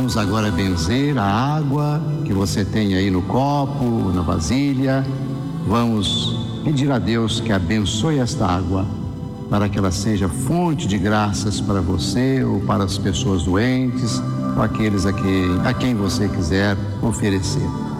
Vamos agora benzer a água que você tem aí no copo, na vasilha. Vamos pedir a Deus que abençoe esta água, para que ela seja fonte de graças para você ou para as pessoas doentes, ou aqueles a quem você quiser oferecer.